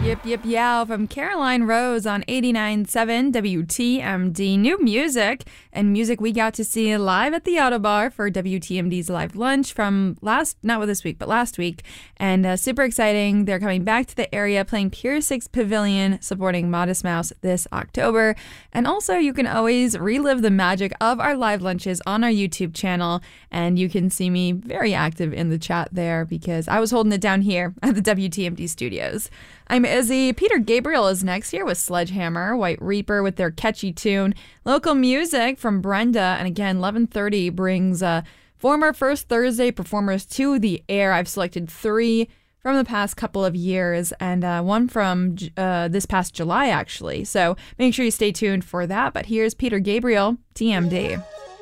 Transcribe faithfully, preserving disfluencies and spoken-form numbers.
Yip, yip, yow from Caroline Rose on eighty-nine point seven W T M D. New music and music we got to see live at the Autobar for W T M D's live lunch from last, not with this week, but last week. And uh, super exciting. They're coming back to the area playing Pier six Pavilion, supporting Modest Mouse this October. And also you can always relive the magic of our live lunches on our YouTube channel. And you can see me very active in the chat there because I was holding it down here at the W T M D studios. I'm Izzy. Peter Gabriel is next here with Sledgehammer, White Reaper with their catchy tune. Local music from Brenda, and again, eleven thirty brings uh, former First Thursday performers to the air. I've selected three from the past couple of years, and uh, one from uh, this past July, actually. So make sure you stay tuned for that. But here's Peter Gabriel, T M D.